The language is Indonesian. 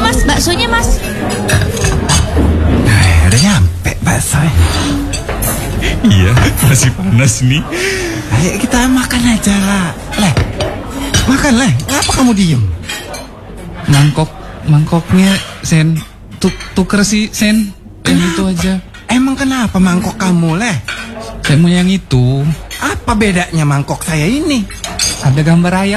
mas, baksonya mas. Udah nyampe bakso. Iya, masih panas nih. Ayo kita makan aja lah. Leh, makan leh. Ngapa kamu diem? Mangkoknya Sen tuker sih Sen. Yang itu aja. Emang kenapa mangkok kamu leh? Saya mau yang itu. Apa bedanya mangkok saya ini? Ada gambar ayam.